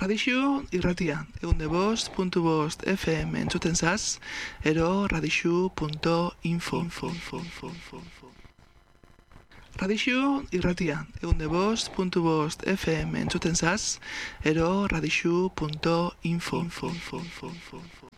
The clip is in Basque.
Radixu irratia, 105.5 FM entzuten zaz, ero radixu.info. Radixu irratia, 105.5 FM entzuten zaz, ero radixu.info.